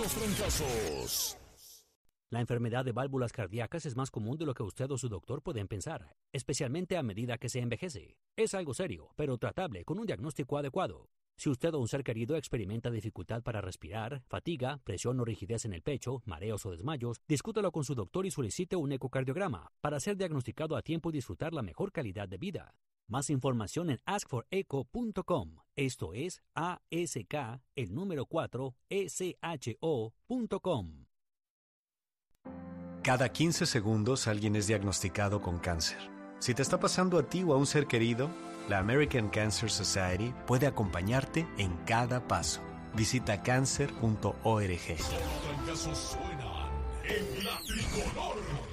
los trancazos. La enfermedad de válvulas cardíacas es más común de lo que usted o su doctor pueden pensar, especialmente a medida que se envejece. Es algo serio, pero tratable con un diagnóstico adecuado. Si usted o un ser querido experimenta dificultad para respirar, fatiga, presión o rigidez en el pecho, mareos o desmayos, discútalo con su doctor y solicite un ecocardiograma para ser diagnosticado a tiempo y disfrutar la mejor calidad de vida. Más información en askforecho.com. Esto es ASK, el número 4, SHO.com. Cada 15 segundos alguien es diagnosticado con cáncer. Si te está pasando a ti o a un ser querido, la American Cancer Society puede acompañarte en cada paso. Visita cancer.org. Los trancazos suenan en la tricolor.